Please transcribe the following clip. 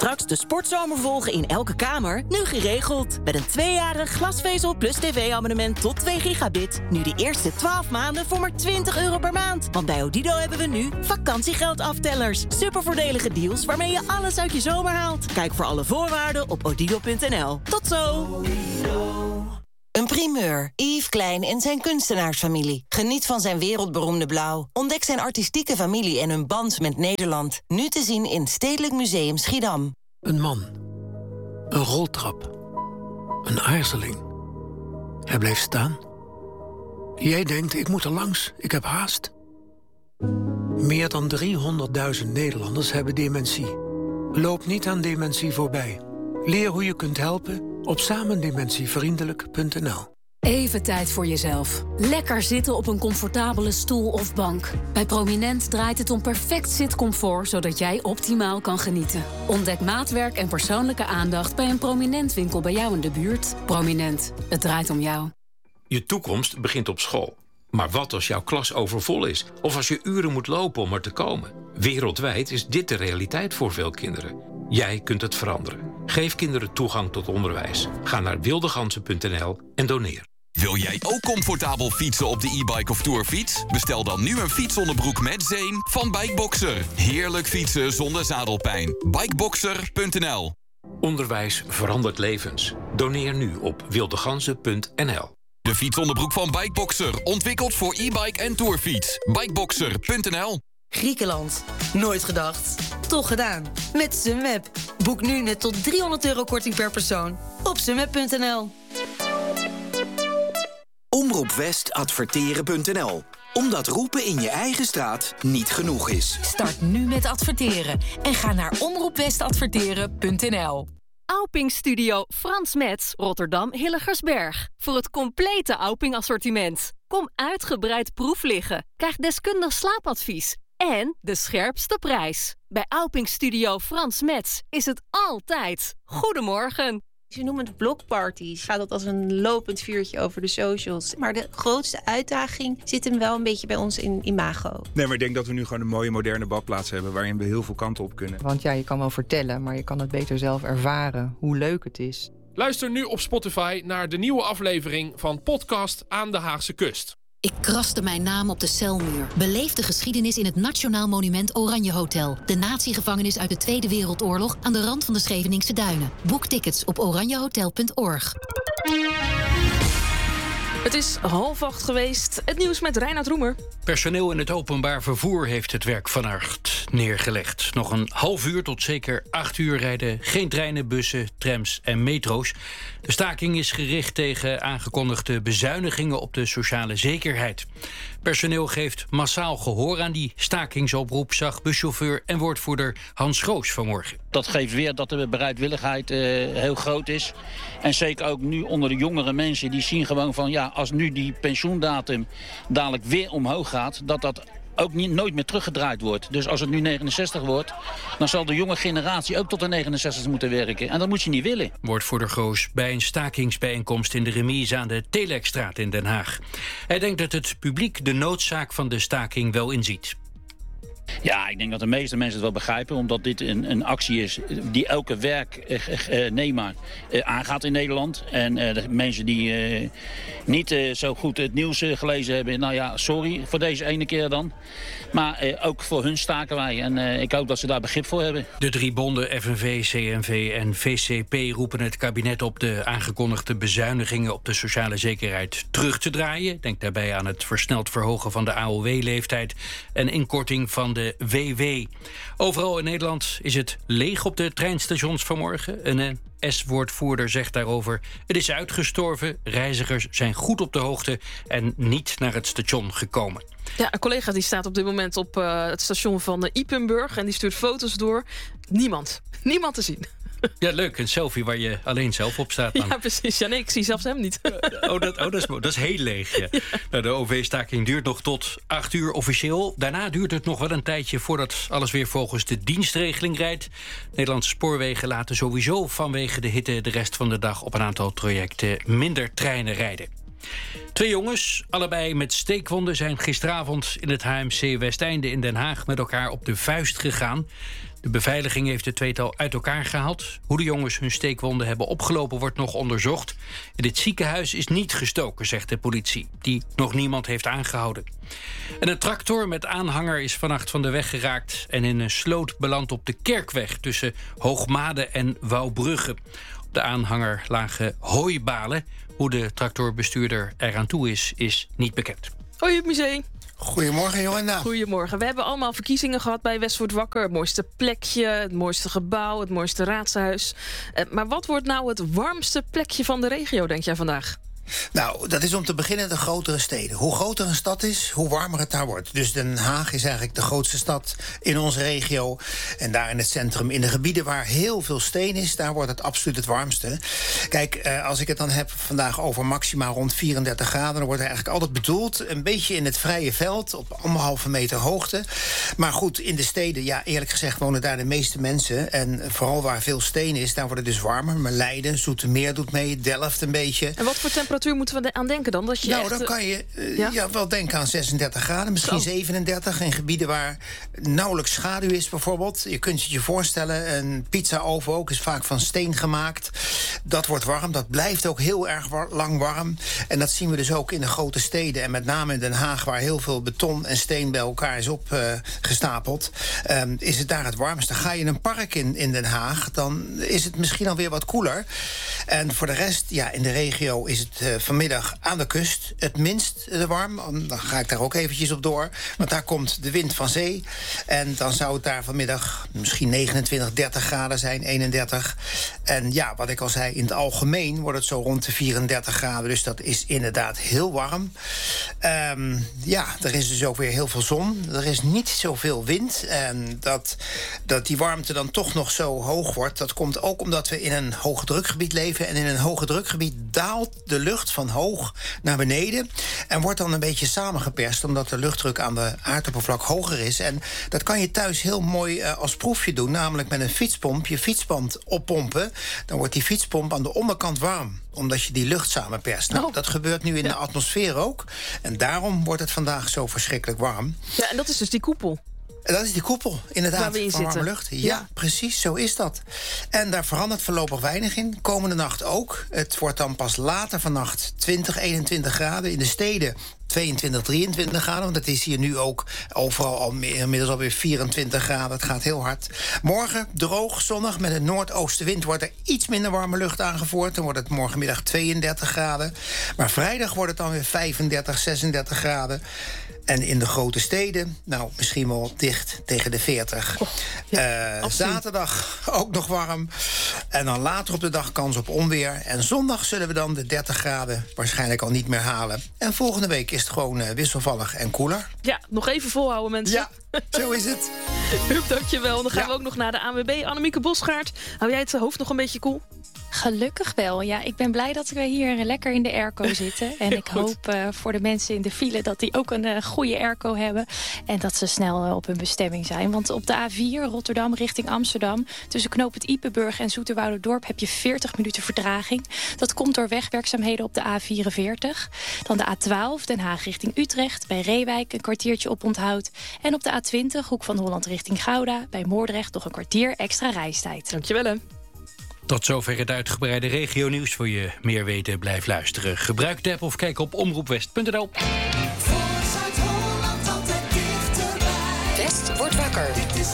Straks de sportzomer volgen in elke kamer, nu geregeld. Met een 2-jarig glasvezel plus tv-abonnement tot 2 gigabit. Nu de eerste 12 maanden voor maar €20 per maand. Want bij Odido hebben we nu vakantiegeldaftellers. Supervoordelige deals waarmee je alles uit je zomer haalt. Kijk voor alle voorwaarden op odido.nl. Tot zo! Een primeur. Yves Klein en zijn kunstenaarsfamilie. Geniet van zijn wereldberoemde blauw. Ontdek zijn artistieke familie en hun band met Nederland. Nu te zien in Stedelijk Museum Schiedam. Een man. Een roltrap. Een aarzeling. Hij bleef staan. Jij denkt, ik moet er langs. Ik heb haast. Meer dan 300.000 Nederlanders hebben dementie. Loop niet aan dementie voorbij. Leer hoe je kunt helpen op samendementievriendelijk.nl. Even tijd voor jezelf. Lekker zitten op een comfortabele stoel of bank. Bij Prominent draait het om perfect zitcomfort, zodat jij optimaal kan genieten. Ontdek maatwerk en persoonlijke aandacht bij een Prominent winkel bij jou in de buurt. Prominent, het draait om jou. Je toekomst begint op school. Maar wat als jouw klas overvol is? Of als je uren moet lopen om er te komen? Wereldwijd is dit de realiteit voor veel kinderen. Jij kunt het veranderen. Geef kinderen toegang tot onderwijs. Ga naar wildegansen.nl en doneer. Wil jij ook comfortabel fietsen op de e-bike of tourfiets? Bestel dan nu een fietsonderbroek met zeem van Bikeboxer. Heerlijk fietsen zonder zadelpijn. Bikeboxer.nl. Onderwijs verandert levens. Doneer nu op wildegansen.nl. De fietsonderbroek van Bikeboxer. Ontwikkeld voor e-bike en tourfiets. Bikeboxer.nl. Griekenland. Nooit gedacht. Toch gedaan. Met Sunweb. Boek nu net tot €300 korting per persoon. Op sunweb.nl. Omroep West adverteren.nl. Omdat roepen in je eigen straat niet genoeg is. Start nu met adverteren en ga naar omroepwestadverteren.nl. Auping Studio Frans Metz, Rotterdam Hilligersberg. Voor het complete Auping assortiment. Kom uitgebreid proef liggen. Krijg deskundig slaapadvies. En de scherpste prijs. Bij Auping Studio Frans Metz is het altijd. Goedemorgen. Ze noemen het blokparties. Gaat dat als een lopend vuurtje over de socials. Maar de grootste uitdaging zit hem wel een beetje bij ons in imago. Nee, maar ik denk dat we nu gewoon een mooie moderne badplaats hebben waarin we heel veel kanten op kunnen. Want ja, je kan wel vertellen, maar je kan het beter zelf ervaren hoe leuk het is. Luister nu op Spotify naar de nieuwe aflevering van Podcast aan de Haagse Kust. Ik kraste mijn naam op de celmuur. Beleef de geschiedenis in het Nationaal Monument Oranje Hotel. De natiegevangenis uit de Tweede Wereldoorlog aan de rand van de Scheveningse Duinen. Boek tickets op oranjehotel.org. Het is 7:30 geweest. Het nieuws met Reinoud Roemer. Personeel in het openbaar vervoer heeft het werk vannacht neergelegd. Nog een half uur tot zeker 8 uur rijden geen treinen, bussen, trams en metro's. De staking is gericht tegen aangekondigde bezuinigingen op de sociale zekerheid. Personeel geeft massaal gehoor aan die stakingsoproep, zag buschauffeur en woordvoerder Hans Groos vanmorgen. Dat geeft weer dat de bereidwilligheid heel groot is. En zeker ook nu onder de jongere mensen, die zien gewoon van ja, als nu die pensioendatum dadelijk weer omhoog gaat, dat ook nooit meer teruggedraaid wordt. Dus als het nu 69 wordt, dan zal de jonge generatie ook tot de 69 moeten werken. En dat moet je niet willen. Woordvoerder Groos bij een stakingsbijeenkomst in de remise aan de Telekstraat in Den Haag. Hij denkt dat het publiek de noodzaak van de staking wel inziet. Ja, ik denk dat de meeste mensen het wel begrijpen, omdat dit een actie is die elke werknemer aangaat in Nederland. En de mensen die niet zo goed het nieuws gelezen hebben, nou ja, sorry voor deze ene keer dan. Maar ook voor hun staken wij en ik hoop dat ze daar begrip voor hebben. De 3 bonden FNV, CNV en VCP roepen het kabinet op de aangekondigde bezuinigingen op de sociale zekerheid terug te draaien. Denk daarbij aan het versneld verhogen van de AOW-leeftijd en inkorting van de WW. Overal in Nederland is het leeg op de treinstations vanmorgen. Een NS-woordvoerder zegt daarover: het is uitgestorven, reizigers zijn goed op de hoogte en niet naar het station gekomen. Ja, een collega die staat op dit moment op het station van Ypenburg en die stuurt foto's door. Niemand te zien. Ja, leuk. Een selfie waar je alleen zelf op staat dan. Ja, precies. Ja, nee, ik zie zelfs hem niet. Dat is heel leeg. Ja. Ja. Nou, de OV-staking duurt nog tot 8 uur officieel. Daarna duurt het nog wel een tijdje voordat alles weer volgens de dienstregeling rijdt. Nederlandse spoorwegen laten sowieso vanwege de hitte de rest van de dag op een aantal trajecten minder treinen rijden. 2 jongens, allebei met steekwonden, zijn gisteravond in het HMC Westeinde in Den Haag met elkaar op de vuist gegaan. De beveiliging heeft het tweetal uit elkaar gehaald. Hoe de jongens hun steekwonden hebben opgelopen wordt nog onderzocht. In het ziekenhuis is niet gestoken, zegt de politie, die nog niemand heeft aangehouden. En een tractor met aanhanger is vannacht van de weg geraakt en in een sloot beland op de Kerkweg tussen Hoogmade en Wouwbrugge. Op de aanhanger lagen hooibalen. Hoe de tractorbestuurder eraan toe is niet bekend. Hoi, het museum. Goedemorgen, Johanna. Goedemorgen. We hebben allemaal verkiezingen gehad bij West wordt wakker. Het mooiste plekje, het mooiste gebouw, het mooiste raadshuis. Maar wat wordt nou het warmste plekje van de regio, denk jij vandaag? Nou, dat is om te beginnen de grotere steden. Hoe groter een stad is, hoe warmer het daar wordt. Dus Den Haag is eigenlijk de grootste stad in onze regio. En daar in het centrum, in de gebieden waar heel veel steen is, daar wordt het absoluut het warmste. Kijk, als ik het dan heb vandaag over maximaal rond 34 graden... dan wordt er eigenlijk altijd bedoeld een beetje in het vrije veld op 1,5 meter hoogte. Maar goed, in de steden, ja, eerlijk gezegd wonen daar de meeste mensen. En vooral waar veel steen is, daar wordt het dus warmer. Maar Leiden, Zoetermeer doet mee, Delft een beetje. En wat voor temperatuur moeten we aan denken dan? Dat je nou, dan kan je wel denken aan 36 graden, misschien 37... in gebieden waar nauwelijks schaduw is bijvoorbeeld. Je kunt je voorstellen, een pizza-oven ook is vaak van steen gemaakt. Dat wordt warm, dat blijft ook heel erg lang warm. En dat zien we dus ook in de grote steden. En met name in Den Haag, waar heel veel beton en steen bij elkaar is opgestapeld... is het daar het warmste. Ga je een park in Den Haag, dan is het misschien alweer wat koeler. En voor de rest, ja, in de regio is het vanmiddag aan de kust het minst warm. Dan ga ik daar ook eventjes op door. Want daar komt de wind van zee. En dan zou het daar vanmiddag misschien 29, 30 graden zijn, 31. En ja, wat ik al zei, in het algemeen wordt het zo rond de 34 graden. Dus dat is inderdaad heel warm. Ja, er is dus ook weer heel veel zon. Er is niet zoveel wind. En dat die warmte dan toch nog zo hoog wordt, dat komt ook omdat we in een hoge drukgebied leven. En in een hoge drukgebied daalt de lucht van hoog naar beneden en wordt dan een beetje samengeperst omdat de luchtdruk aan de aardoppervlak hoger is. En dat kan je thuis heel mooi als proefje doen, namelijk met een fietspomp je fietsband oppompen. Dan wordt die fietspomp aan de onderkant warm, omdat je die lucht samenperst. Nou, dat gebeurt nu in de atmosfeer ook. En daarom wordt het vandaag zo verschrikkelijk warm. Ja, en dat is dus die koepel. Dat is die koepel, inderdaad, waar we in van warme zitten. lucht. Ja, precies, zo is dat. En daar verandert voorlopig weinig in. Komende nacht ook. Het wordt dan pas later vannacht 20, 21 graden. In de steden 22, 23 graden. Want dat is hier nu ook overal inmiddels alweer 24 graden. Het gaat heel hard. Morgen droog, zonnig. Met een noordoostenwind wordt er iets minder warme lucht aangevoerd. Dan wordt het morgenmiddag 32 graden. Maar vrijdag wordt het dan weer 35, 36 graden. En in de grote steden, nou, misschien wel dicht tegen de 40. Zaterdag ook nog warm. En dan later op de dag kans op onweer. En zondag zullen we dan de 30 graden waarschijnlijk al niet meer halen. En volgende week is het gewoon wisselvallig en koeler. Ja, nog even volhouden, mensen. Ja, zo is het. Huub, dankjewel. Dan gaan we ook nog naar de ANWB. Annemieke Bosgaard, hou jij het hoofd nog een beetje koel? Gelukkig wel. Ja, ik ben blij dat we hier lekker in de airco zitten. En ik hoop voor de mensen in de file dat die ook een goede airco hebben. En dat ze snel op hun bestemming zijn. Want op de A4 Rotterdam richting Amsterdam, tussen knoop het Ypenburg en Zoeterwouderdorp, heb je 40 minuten vertraging. Dat komt door wegwerkzaamheden op de A44. Dan de A12 Den Haag richting Utrecht. Bij Reewijk een kwartiertje op onthoud. En op de A20 Hoek van Holland richting Gouda. Bij Moordrecht nog een kwartier extra reistijd. Dankjewel, hè. Tot zover het uitgebreide regionieuws. Voor je meer weten, blijf luisteren. Gebruik de app of kijk op omroepwest.nl.